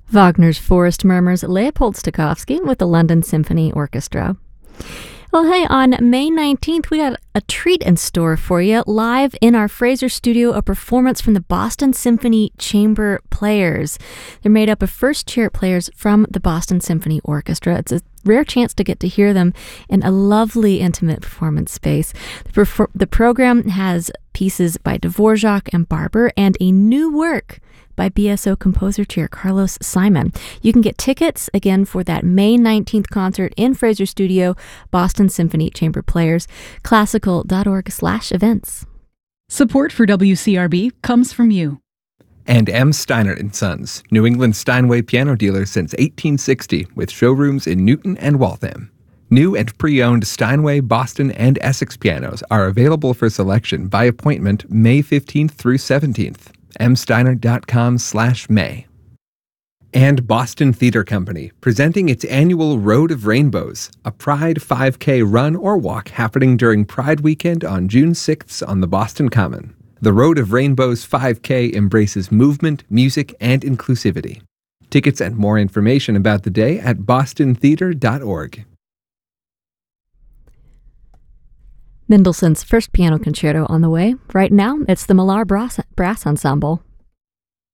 Wagner's Forest Murmurs, Leopold Stokowski with the London Symphony Orchestra. Well, hey, on May 19th, we got a treat in store for you. Live in our Fraser studio, a performance from the Boston Symphony Chamber Players. They're made up of first-chair players from the Boston Symphony Orchestra. It's a rare chance to get to hear them in a lovely, intimate performance space. The program has pieces by Dvorak and Barber and a new work by BSO composer chair Carlos Simon. You can get tickets, again, for that May 19th concert in Fraser Studio, Boston Symphony Chamber Players, classical.org/events. Support for WCRB comes from you. And M. Steiner & Sons, New England Steinway piano dealer since 1860, with showrooms in Newton and Waltham. New and pre-owned Steinway, Boston, and Essex pianos are available for selection by appointment May 15th through 17th. msteiner.com/May. And Boston Theater Company, presenting its annual Road of Rainbows, a Pride 5K run or walk happening during Pride Weekend on June 6th on the Boston Common. The Road of Rainbows 5K embraces movement, music, and inclusivity. Tickets and more information about the day at bostontheater.org. Mendelssohn's First Piano Concerto on the way. Right now, it's the Millar Brass Ensemble.